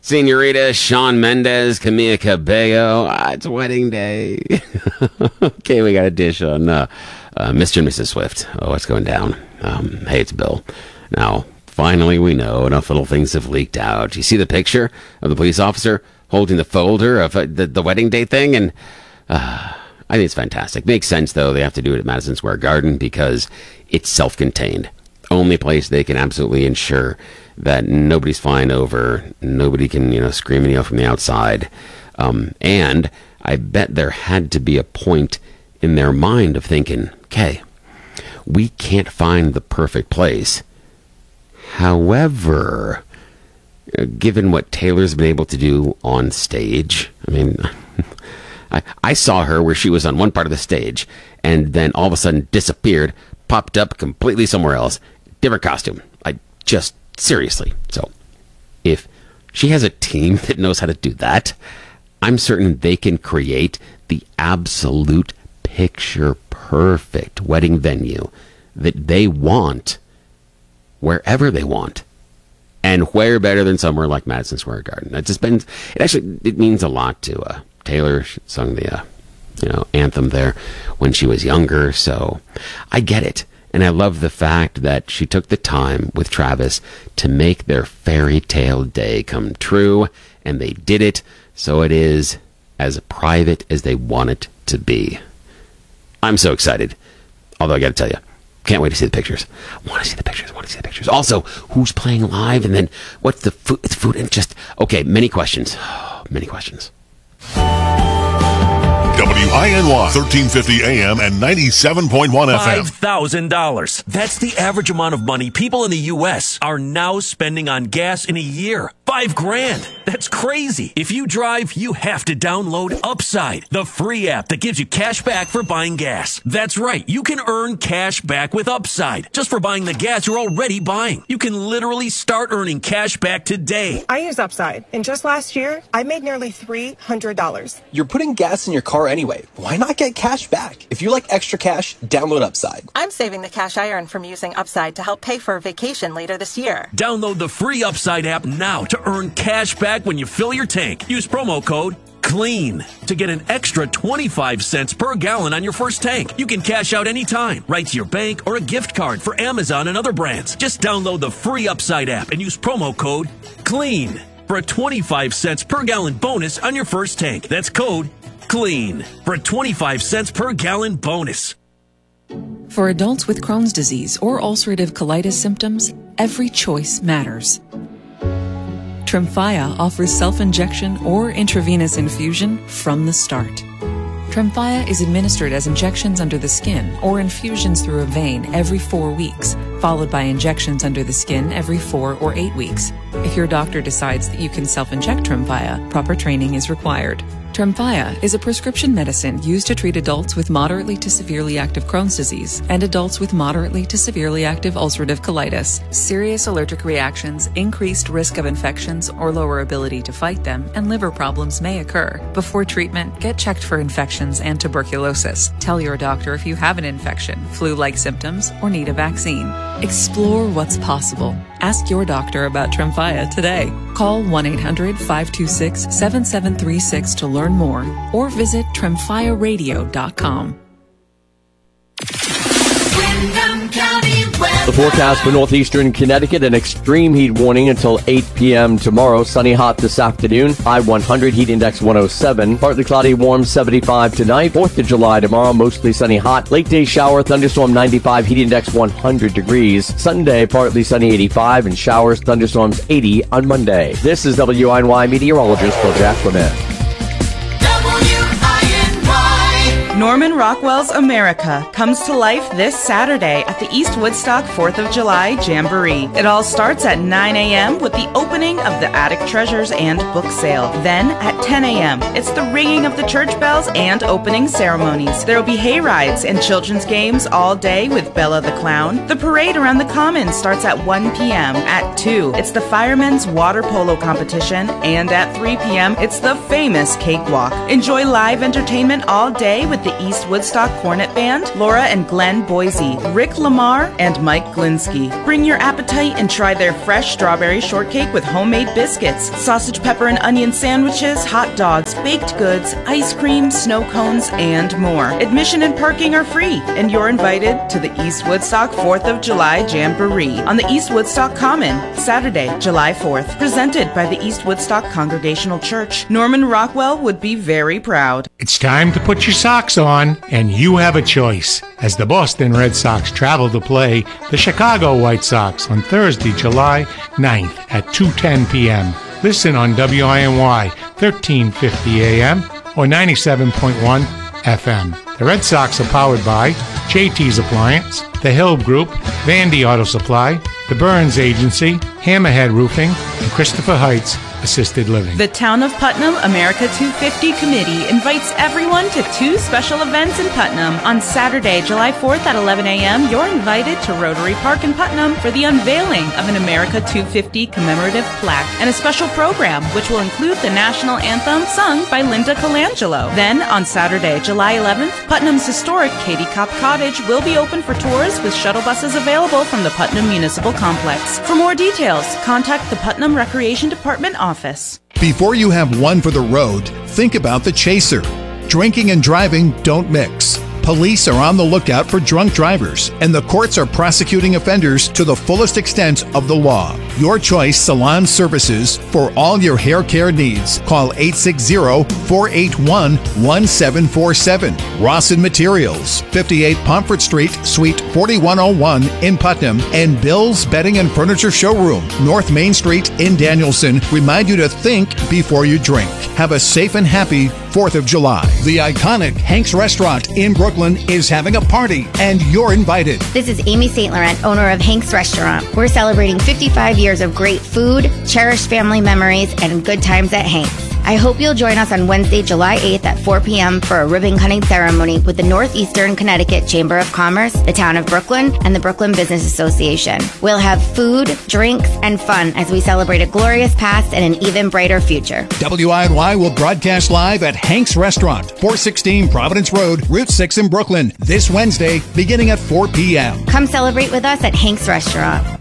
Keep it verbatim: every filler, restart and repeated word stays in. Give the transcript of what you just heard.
Senorita, Shawn Mendes, Camila Cabello. Ah, it's wedding day. Okay, we got a dish on uh, uh, Mister and Missus Swift. Oh, what's going down? Um, hey, it's Bill. Now, finally we know. Enough little things have leaked out. You see the picture of the police officer holding the folder of uh, the, the wedding day thing? And uh, I think it's fantastic. Makes sense, though. They have to do it at Madison Square Garden because it's self-contained. Only place they can absolutely ensure that nobody's flying over, nobody can, you know, scream and yell from the outside. Um, and I bet there had to be a point in their mind of thinking, okay, we can't find the perfect place. However, given what Taylor's been able to do on stage, I mean, I, I saw her where she was on one part of the stage and then all of a sudden disappeared, popped up completely somewhere else, different costume. I just... Seriously. So, if she has a team that knows how to do that, I'm certain they can create the absolute picture-perfect wedding venue that they want wherever they want. And where better than somewhere like Madison Square Garden? It just been, it actually, it means a lot to uh, Taylor. She sung the, uh, you know, anthem there when she was younger. So, I get it. And I love the fact that she took the time with Travis to make their fairy tale day come true. And they did it. So it is as private as they want it to be. I'm so excited. Although I got to tell you, can't wait to see the pictures. I want to see the pictures. I want to see the pictures. Also, who's playing live? And then what's the food? It's food and just, okay, many questions. Many questions. W I N Y, thirteen fifty A M and ninety-seven point one F M. five thousand dollars. That's the average amount of money people in the U S are now spending on gas in a year. Five grand. That's crazy. If you drive, you have to download Upside, the free app that gives you cash back for buying gas. That's right. You can earn cash back with Upside just for buying the gas you're already buying. You can literally start earning cash back today. I use Upside, and just last year, I made nearly three hundred dollars. You're putting gas in your car anyway. Why not get cash back? If you like extra cash, download Upside. I'm saving the cash I earn from using Upside to help pay for a vacation later this year. Download the free Upside app now to earn cash back when you fill your tank. Use promo code CLEAN to get an extra twenty-five cents per gallon on your first tank. You can cash out anytime, right to your bank or a gift card for Amazon and other brands. Just download the free Upside app and use promo code CLEAN for a twenty-five cents per gallon bonus on your first tank. That's code CLEAN for a twenty-five cents per gallon bonus. For adults with Crohn's disease or ulcerative colitis symptoms, every choice matters. Tremfya offers self-injection or intravenous infusion from the start. Tremfya is administered as injections under the skin or infusions through a vein every four weeks, followed by injections under the skin every four or eight weeks. If your doctor decides that you can self-inject Tremfya, proper training is required. Tremfya is a prescription medicine used to treat adults with moderately to severely active Crohn's disease and adults with moderately to severely active ulcerative colitis. Serious allergic reactions, increased risk of infections or lower ability to fight them, and liver problems may occur. Before treatment, get checked for infections and tuberculosis. Tell your doctor if you have an infection, flu-like symptoms, or need a vaccine. Explore what's possible. Ask your doctor about Tremfya today. Call one eight hundred five two six seven seven three six to learn more or visit tremfya radio dot com. The forecast for northeastern Connecticut, an extreme heat warning until eight p.m. tomorrow. Sunny hot this afternoon. High one hundred, heat index one oh seven. Partly cloudy, warm seventy-five tonight. fourth of July tomorrow, mostly sunny hot. Late day shower, thunderstorm ninety-five, heat index one hundred degrees. Sunday, partly sunny eighty-five, and showers, thunderstorms eighty on Monday. This is W I N Y meteorologist Bill Jacquemin. Norman Rockwell's America comes to life this Saturday at the East Woodstock fourth of July Jamboree. It all starts at nine a.m. with the opening of the Attic Treasures and book sale. Then at ten a.m. it's the ringing of the church bells and opening ceremonies. There will be hay rides and children's games all day with Bella the Clown. The parade around the Commons starts at one p.m. At two, it's the Firemen's Water Polo Competition. And at three p.m. it's the famous Cakewalk. Enjoy live entertainment all day with the the East Woodstock Cornet Band, Laura and Glenn Boise, Rick Lamar, and Mike Glinsky. Bring your appetite and try their fresh strawberry shortcake with homemade biscuits, sausage, pepper, and onion sandwiches, hot dogs, baked goods, ice cream, snow cones, and more. Admission and parking are free, and you're invited to the East Woodstock fourth of July Jamboree on the East Woodstock Common, Saturday, July fourth, presented by the East Woodstock Congregational Church. Norman Rockwell would be very proud. It's time to put your socks on, and you have a choice as the Boston Red Sox travel to play the Chicago White Sox on Thursday, July ninth at two ten p.m. Listen on W I N Y thirteen fifty A M or ninety-seven point one F M. The Red Sox are powered by J T's Appliance, The Hill Group, Vandy Auto Supply, The Burns Agency, Hammerhead Roofing, and Christopher Heights Assisted Living. The Town of Putnam America two fifty Committee invites everyone to two special events in Putnam. On Saturday, July fourth at eleven a.m., you're invited to Rotary Park in Putnam for the unveiling of an America two fifty commemorative plaque and a special program which will include the national anthem sung by Linda Colangelo. Then, on Saturday, July eleventh, Putnam's historic Katie Kopp Cottage will be open for tours with shuttle buses available from the Putnam Municipal Complex. For more details, contact the Putnam Recreation Department office. Before you have one for the road, think about the chaser. Drinking and driving don't mix. Police are on the lookout for drunk drivers, and the courts are prosecuting offenders to the fullest extent of the law. Your Choice Salon Services for all your hair care needs. Call eight six zero, four eight one, one seven four seven. Rawson Materials, fifty-eight Pomfret Street, Suite forty-one oh one in Putnam, and Bill's Bedding and Furniture Showroom, North Main Street in Danielson, remind you to think before you drink. Have a safe and happy fourth of July. The iconic Hank's Restaurant in Brooklyn is having a party, and you're invited. This is Amy Saint Laurent, owner of Hank's Restaurant. We're celebrating fifty-five years of great food, cherished family memories, and good times at Hank's. I hope you'll join us on Wednesday, July eighth at four p.m. for a ribbon cutting ceremony with the Northeastern Connecticut Chamber of Commerce, the Town of Brooklyn, and the Brooklyn Business Association. We'll have food, drinks, and fun as we celebrate a glorious past and an even brighter future. W I N Y will broadcast live at Hank's Restaurant, four sixteen Providence Road, Route six in Brooklyn, this Wednesday, beginning at four p.m. Come celebrate with us at Hank's Restaurant.